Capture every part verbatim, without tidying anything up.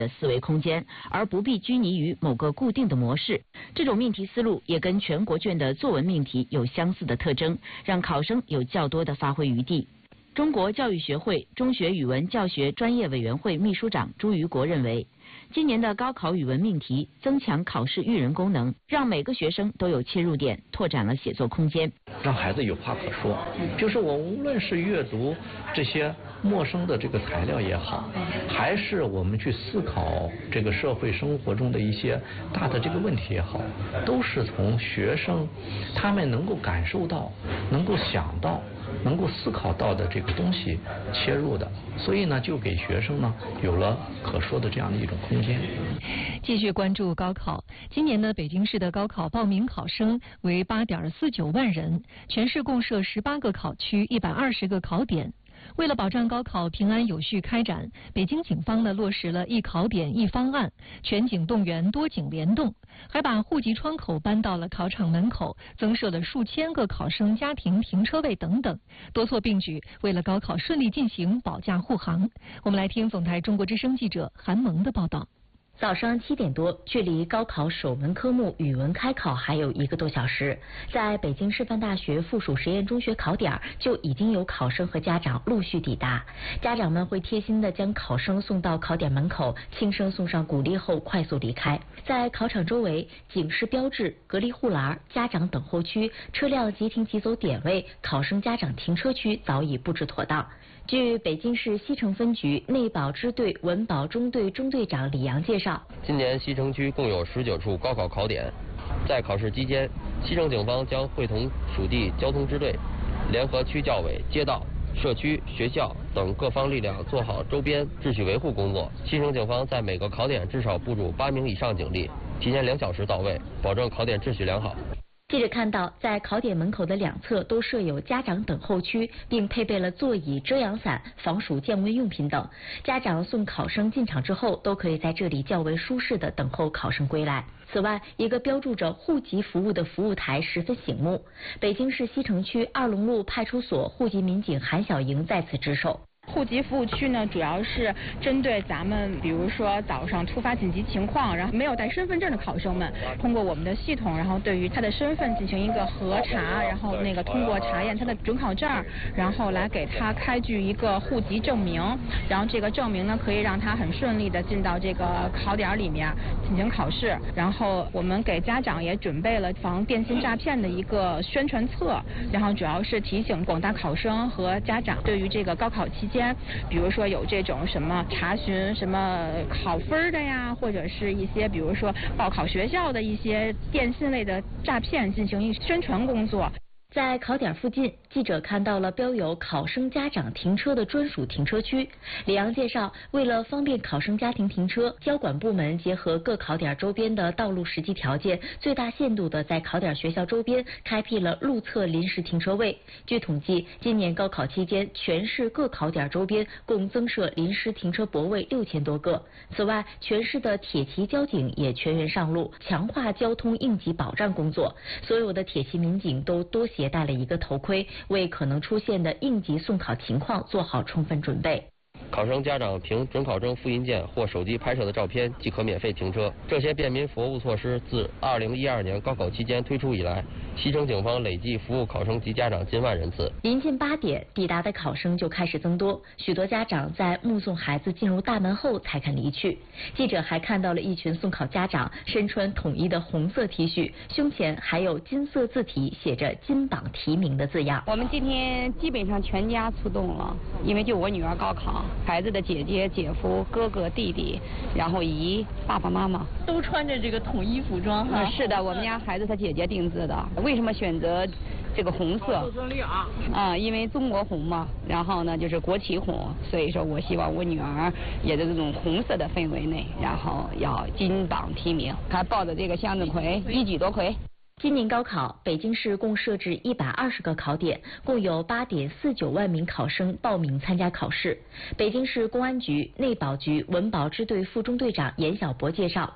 的思维空间，而不必拘泥于某个固定的模式。这种命题思路也跟全国卷的作文命题有相似的特征，让考生有较多的发挥余地。中国教育学会中学语文教学专业委员会秘书长朱于国认为，今年的高考语文命题增强考试育人功能，让每个学生都有切入点，拓展了写作空间， 让孩子有话可说。就是我无论是阅读这些陌生的这个材料也好，还是我们去思考这个社会生活中的一些大的这个问题也好，都是从学生他们能够感受到、能够想到、能够思考到的这个东西切入的，所以呢，就给学生呢有了可说的这样的一种空间。 继续关注高考，今年呢，北京市的高考报名考生为八点四九万人，全市共设十八个考区，一百二十个考点。为了保障高考平安有序开展，北京警方呢落实了一考点一方案，全警动员，多警联动，还把户籍窗口搬到了考场门口，增设了数千个考生家庭停车位等等，多措并举，为了高考顺利进行保驾护航。我们来听总台中国之声记者韩萌的报道。 早上七点多，距离高考首门科目语文开考还有一个多小时，在北京师范大学附属实验中学考点就已经有考生和家长陆续抵达。家长们会贴心地将考生送到考点门口，轻声送上鼓励后快速离开。在考场周围，警示标志、隔离护栏、家长等候区、车辆即停即走点位、考生家长停车区早已布置妥当。据北京市西城分局内保支队文保中队中队长李阳介绍， 今年西城区共有十九处高考考点，在考试期间，西城警方将会同属地交通支队，联合区教委、街道、社区、学校等各方力量做好周边秩序维护工作。西城警方在每个考点至少部署八名以上警力，提前两小时到位，保证考点秩序良好。 记者看到，在考点门口的两侧都设有家长等候区，并配备了座椅、遮阳伞、防暑降温用品等。家长送考生进场之后，都可以在这里较为舒适地等候考生归来。此外，一个标注着户籍服务的服务台十分醒目。北京市西城区二龙路派出所户籍民警韩小莹在此值守。 户籍服务区呢，主要是针对咱们，比如说早上突发紧急情况，然后没有带身份证的考生们，通过我们的系统，然后对于他的身份进行一个核查，然后那个通过查验他的准考证，然后来给他开具一个户籍证明，然后这个证明呢，可以让他很顺利的进到这个考点里面进行考试。然后我们给家长也准备了防电信诈骗的一个宣传册，然后主要是提醒广大考生和家长，对于这个高考期间，比如说有这种什么查询什么考分的呀，或者是一些比如说报考学校的一些电信类的诈骗进行宣传工作。 在考点附近，记者看到了标有考生家长停车的专属停车区。李阳介绍，为了方便考生家庭停车，交管部门结合各考点周边的道路实际条件，最大限度的在考点学校周边开辟了路侧临时停车位。据统计，今年高考期间，全市各考点周边共增设临时停车泊位六千多个。此外，全市的铁骑交警也全员上路，强化交通应急保障工作。所有的铁骑民警都多携带了一个头盔，为可能出现的应急送考情况做好充分准备。 考生家长凭准考证复印件或手机拍摄的照片即可免费停车。这些便民服务措施自二零一二年高考期间推出以来，西城警方累计服务考生及家长近万人次。 临近八点，抵达的考生就开始增多，许多家长在目送孩子进入大门后才肯离去。记者还看到了一群送考家长身穿统一的红色 T 恤，胸前还有金色字体写着“金榜题名”的字样。 我们今天基本上全家出动了，因为就我女儿高考，孩子的姐姐、姐夫、哥哥、弟弟，然后姨、爸爸妈妈都穿着这个统一服装哈。 嗯，是的，我们家孩子他姐姐定制的。为什么选择这个红色？啊、嗯，因为中国红嘛，然后呢就是国旗红，所以说我希望我女儿也在这种红色的氛围内，然后要金榜题名。她抱着这个向日葵，一举夺魁。 今年高考，北京市共设置一百二十个考点，共有八点四九万名考生报名参加考试。北京市公安局内保局文保支队副中队长严小博介绍，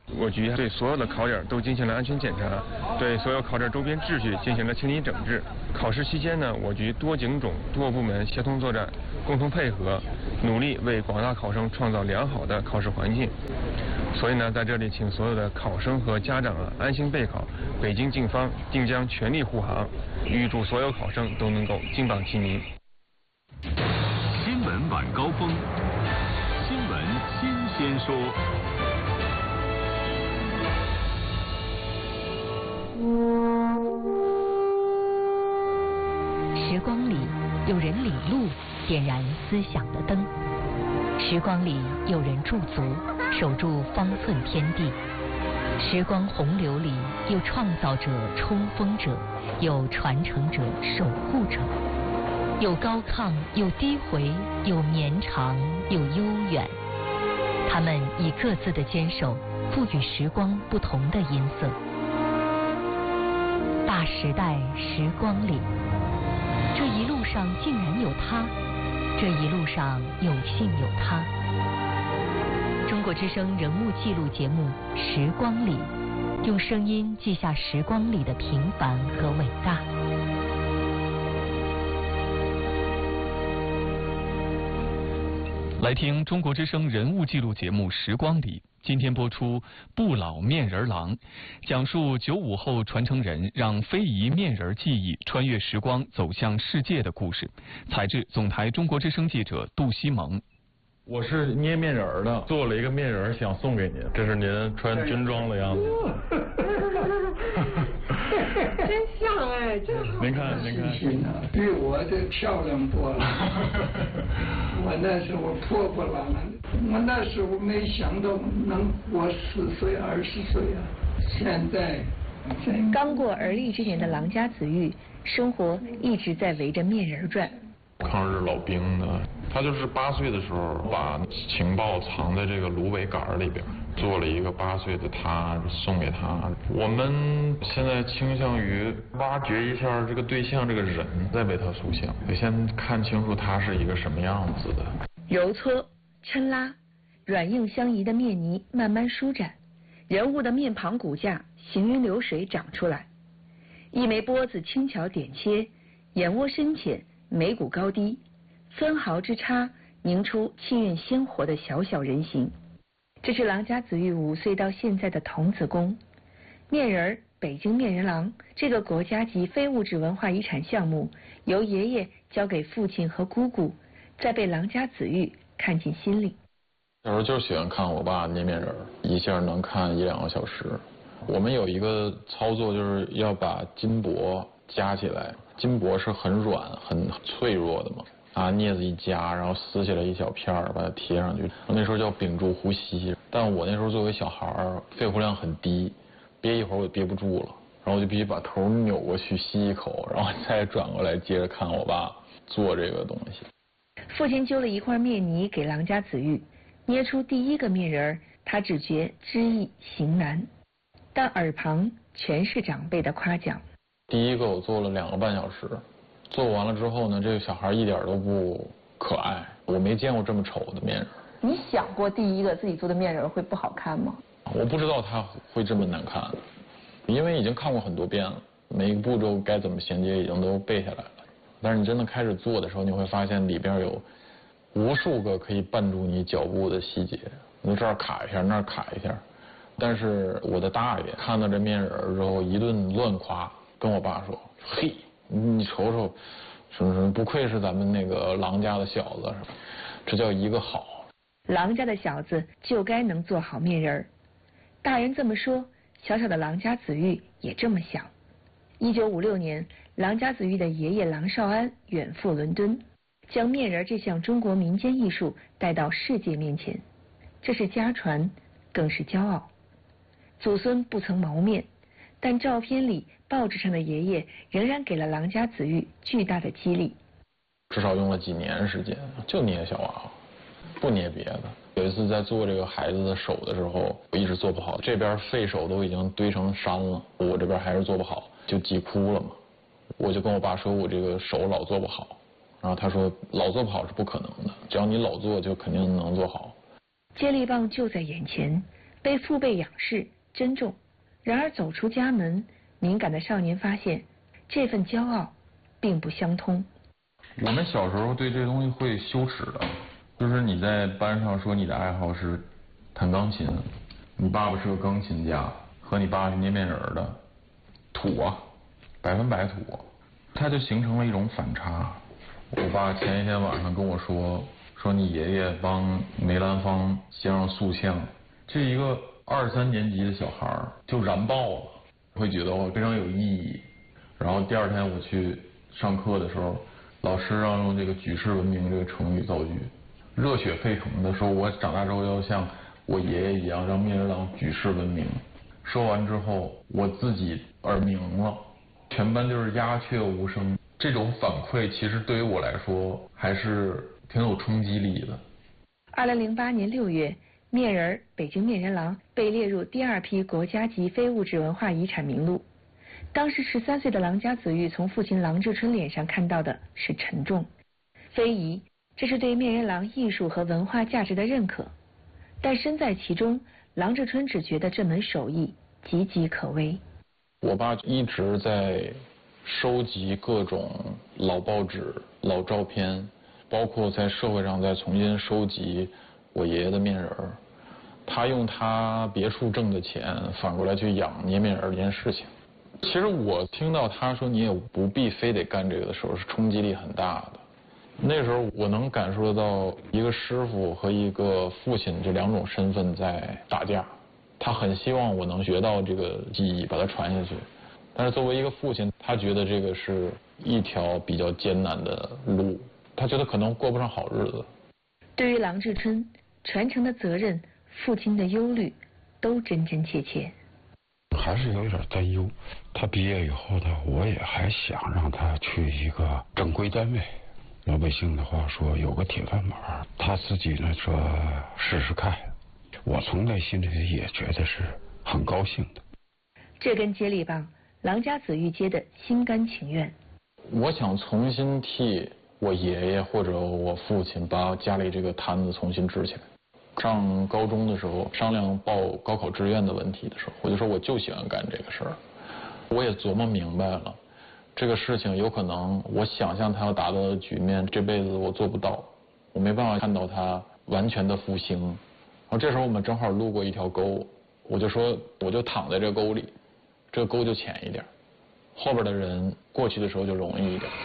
我局对所有的考点都进行了安全检查，对所有考点周边秩序进行了清理整治。考试期间呢，我局多警种、多部门协同作战，共同配合，努力为广大考生创造良好的考试环境。所以呢，在这里请所有的考生和家长啊安心备考。北京警方定将全力护航，预祝所有考生都能够金榜题名。 新闻晚高峰，新闻新鲜说。 时光里有人领路，点燃思想的灯；时光里有人驻足，守住方寸天地；时光洪流里有创造者、冲锋者，有传承者、守护者，有高亢，有低回，有绵长，有悠远。他们以各自的坚守，赋予时光不同的音色。大时代时光里，这一路上竟然有他，这一路上有幸有他。中国之声人物记录节目《时光里》，用声音记下时光里的平凡和伟大。 来听中国之声人物记录节目《时光里》。今天播出《不老面人郎》，讲述九五后传承人让非遗面人技艺穿越时光走向世界的故事。采制总台中国之声记者杜西蒙。 我是捏面人的，做了一个面人想送给您，这是您穿军装的样子。 真像哎，真好。 您看，您看， 比我这漂亮多了。我那时候破破烂烂，我那时候没想到能活十岁、二十岁啊！现在， 刚过而立之年的郎家子玉，生活一直在围着面人转。 抗日老兵呢，他就是八岁的时候把情报藏在这个芦苇杆里边，做了一个八岁的他送给他。我们现在倾向于挖掘一下这个对象这个人，再为他塑像，得先看清楚他是一个什么样子的。 揉搓、抻拉，软硬相宜的面泥慢慢舒展，人物的面庞骨架行云流水长出来。一枚钵子轻巧点切，眼窝深浅，眉骨高低，分毫之差凝出气韵鲜活的小小人形。这是郎家子玉五岁到现在的童子功。面人儿北京面人郎这个国家级非物质文化遗产项目，由爷爷交给父亲和姑姑，再被郎家子玉看进心里。 小时候就是喜欢看我爸捏面人，一下能看一两个小时。我们有一个操作，就是要把金箔夹起来，金箔是很软很脆弱的嘛，拿镊子一夹，然后撕下来一小片儿，把它贴上去。那时候叫屏住呼吸，但我那时候作为小孩儿，肺活量很低，憋一会儿我就憋不住了，然后我就必须把头扭过去吸一口，然后再转过来接着看我爸做这个东西。 父亲揪了一块面泥给郎家子玉，捏出第一个面人儿，他只觉知易行难，但耳旁全是长辈的夸奖。 第一个我做了两个半小时，做完了之后呢，这个小孩一点都不可爱，我没见过这么丑的面人。 你想过第一个自己做的面人会不好看吗？ 我不知道他会这么难看，因为已经看过很多遍了，每一个步骤该怎么衔接已经都背下来了。但是你真的开始做的时候，你会发现里边有无数个可以绊住你脚步的细节，你这儿卡一下，那儿卡一下。但是我的大爷看到这面人之后一顿乱夸，跟我爸说：“嘿，你瞅瞅，什么什么，不愧是咱们那个郎家的小子，这叫一个好。” 郎家的小子就该能做好面人儿。大人这么说，小小的郎家子玉也这么想。一九五六年，郎家子玉的爷爷郎绍安远赴伦敦，将面人这项中国民间艺术带到世界面前，这是家传，更是骄傲。祖孙不曾谋面，但照片里、报纸上的爷爷仍然给了郎家子玉巨大的激励。 至少用了几年时间，就捏小娃娃，不捏别的。有一次在做这个孩子的手的时候，我一直做不好，这边废手都已经堆成山了，我这边还是做不好，就急哭了嘛。我就跟我爸说，我这个手老做不好，然后他说老做不好是不可能的，只要你老做就肯定能做好。 接力棒就在眼前， 被父辈仰视珍重。然而走出家门，敏感的少年发现，这份骄傲并不相通。 我们小时候对这东西会羞耻的，就是你在班上说你的爱好是弹钢琴，你爸爸是个钢琴家，和你爸是捏面人的，土啊，百分百土，它就形成了一种反差。我爸前一天晚上跟我说，说你爷爷帮梅兰芳写上塑像，这一个二三年级的小孩就燃爆了，会觉得我非常有意义。然后第二天我去上课的时候，老师让用这个举世闻名这个成语造句，热血沸腾的说，我长大之后要像我爷爷一样让面人郎举世闻名。说完之后，我自己耳鸣了，全班就是鸦雀无声。这种反馈其实对于我来说还是挺有冲击力的。 二零零八年六月，面人北京面人郎被列入第二批国家级非物质文化遗产名录。当时十三岁的郎家子玉从父亲郎志春脸上看到的是沉重、非遗，这是对面人郎艺术和文化价值的认可。但身在其中，郎志春只觉得这门手艺岌岌可危。 我爸一直在收集各种老报纸、老照片，包括在社会上再重新收集我爷爷的面人儿。他用他别墅挣的钱反过来去养捏面人儿这件事情。其实我听到他说你也不必非得干这个的时候，是冲击力很大的。那时候我能感受得到一个师傅和一个父亲这两种身份在打架。他很希望我能学到这个技艺，把它传下去。但是作为一个父亲，他觉得这个是一条比较艰难的路，他觉得可能过不上好日子。 对于郎志春，传承的责任、父亲的忧虑，都真真切切。 还是有点担忧。他毕业以后呢，我也还想让他去一个正规单位。老百姓的话说，有个铁饭碗，他自己呢说试试看。我从内心里也觉得是很高兴的。 这根接力棒，郎家子玉接的心甘情愿。 我想重新替我爷爷或者我父亲把家里这个摊子重新支起来。上高中的时候商量报高考志愿的问题的时候，我就说我就喜欢干这个事儿。我也琢磨明白了，这个事情有可能我想象他要达到的局面，这辈子我做不到，我没办法看到他完全的复兴。然后这时候我们正好路过一条沟，我就说我就躺在这个沟里，这个沟就浅一点，后边的人过去的时候就容易一点。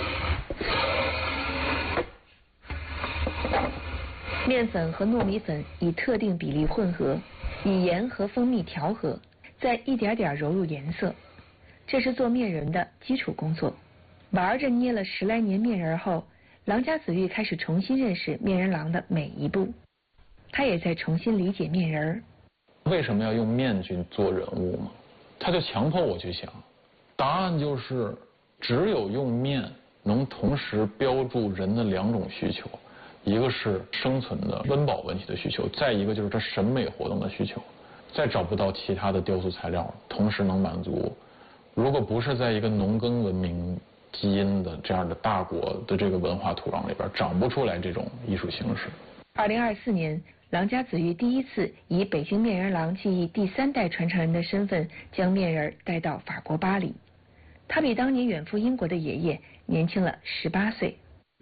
面粉和糯米粉以特定比例混合，以盐和蜂蜜调和，再一点点揉入颜色，这是做面人的基础工作。玩着捏了十来年面人后，郎家子玉开始重新认识面人郎的每一步，他也在重新理解面人。 为什么要用面去做人物吗？他就强迫我去想，答案就是只有用面能同时标注人的两种需求，一个是生存的温饱问题的需求，再一个就是这审美活动的需求，再找不到其他的雕塑材料同时能满足。如果不是在一个农耕文明基因的这样的大国的这个文化土壤里边，长不出来这种艺术形式。 二零二四年，郎家子玉第一次以北京面人郎技艺第三代传承人的身份，将面人带到法国巴黎。他比当年远赴英国的爷爷年轻了十八岁。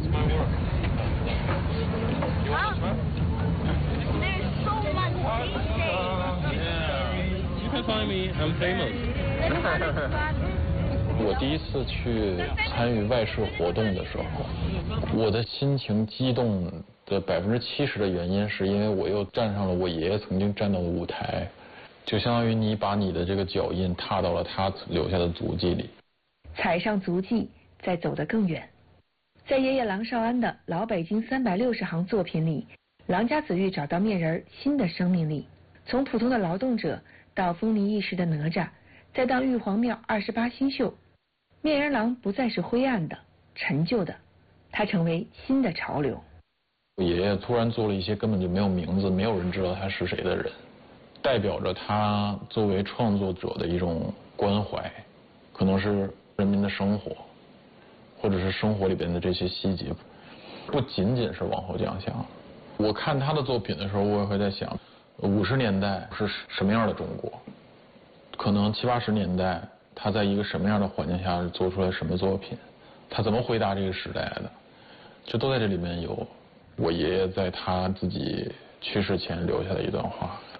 我第一次去参与外事活动的时候，我的心情激动的百分之七十的原因，是因为我又站上了我爷爷曾经站到的舞台，就相当于你把你的这个脚印踏到了他留下的足迹里， 踩上足迹，再走得更远。在爷爷郎绍安的老北京三百六十行作品里，郎家子玉找到面人新的生命力，从普通的劳动者到风靡一时的哪吒，再到玉皇庙二十八星宿，面人郎不再是灰暗的、陈旧的，它成为新的潮流。 我爷爷突然做了一些根本就没有名字、没有人知道他是谁的人，代表着他作为创作者的一种关怀，可能是人民的生活，或者是生活里边的这些细节，不仅仅是往后想象。我看他的作品的时候，我也会在想， 五十年代是什么样的中国，可能七八十年代他在一个什么样的环境下做出来什么作品，他怎么回答这个时代的，就都在这里面有。我爷爷在他自己去世前留下的一段话。